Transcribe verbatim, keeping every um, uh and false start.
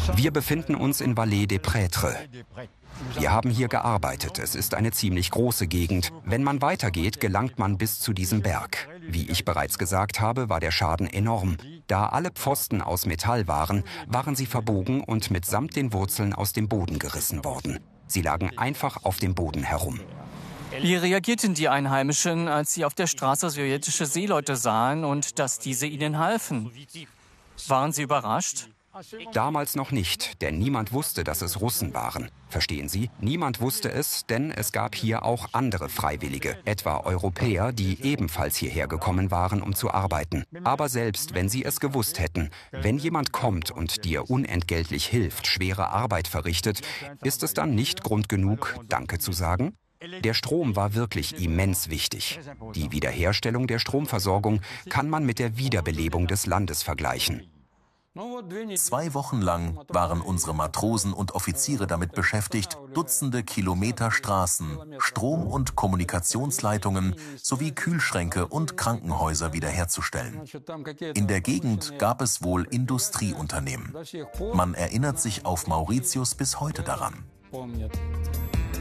Wir befinden uns in Vallée des Prêtres. Wir haben hier gearbeitet. Es ist eine ziemlich große Gegend. Wenn man weitergeht, gelangt man bis zu diesem Berg. Wie ich bereits gesagt habe, war der Schaden enorm. Da alle Pfosten aus Metall waren, waren sie verbogen und mitsamt den Wurzeln aus dem Boden gerissen worden. Sie lagen einfach auf dem Boden herum. Wie reagierten die Einheimischen, als sie auf der Straße sowjetische Seeleute sahen und dass diese ihnen halfen? Waren sie überrascht? Damals noch nicht, denn niemand wusste, dass es Russen waren. Verstehen Sie? Niemand wusste es, denn es gab hier auch andere Freiwillige, etwa Europäer, die ebenfalls hierher gekommen waren, um zu arbeiten. Aber selbst wenn sie es gewusst hätten, wenn jemand kommt und dir unentgeltlich hilft, schwere Arbeit verrichtet, ist es dann nicht Grund genug, Danke zu sagen? Der Strom war wirklich immens wichtig. Die Wiederherstellung der Stromversorgung kann man mit der Wiederbelebung des Landes vergleichen. Zwei Wochen lang waren unsere Matrosen und Offiziere damit beschäftigt, Dutzende Kilometer Straßen, Strom- und Kommunikationsleitungen sowie Kühlschränke und Krankenhäuser wiederherzustellen. In der Gegend gab es wohl Industrieunternehmen. Man erinnert sich auf Mauritius bis heute daran.